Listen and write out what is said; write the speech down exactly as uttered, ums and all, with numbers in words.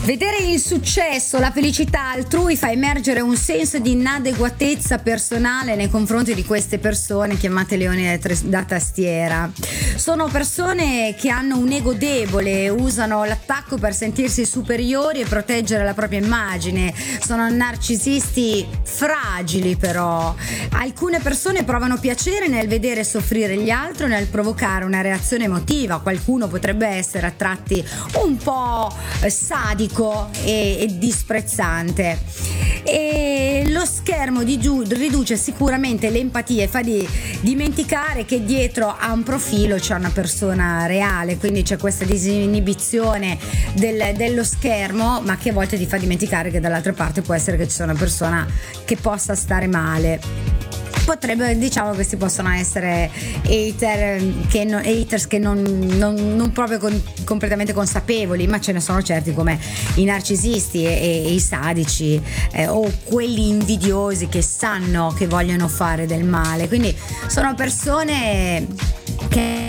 Vedere il successo, la felicità altrui fa emergere un senso di inadeguatezza personale nei confronti di queste persone chiamate leoni da tastiera. Sono persone che hanno un ego debole, usano l'attacco per sentirsi superiori e proteggere la propria immagine. Sono narcisisti fragili, però. Alcune persone provano piacere nel vedere soffrire gli altri, nel provocare una reazione emotiva. Qualcuno potrebbe essere a tratti un po' sadico e, e disprezzante. E lo schermo di giù riduce sicuramente l'empatia e fa di dimenticare che dietro a un profilo c'è una persona reale, quindi c'è questa disinibizione del, dello schermo, ma che a volte ti fa dimenticare che dall'altra parte può essere che ci sia una persona che possa stare male. Potrebbe, diciamo, che questi possono essere hater che non, haters che non, non, non proprio con, completamente consapevoli, ma ce ne sono certi come i narcisisti e, e, e i sadici eh, o quelli invidiosi che sanno che vogliono fare del male. Quindi sono persone che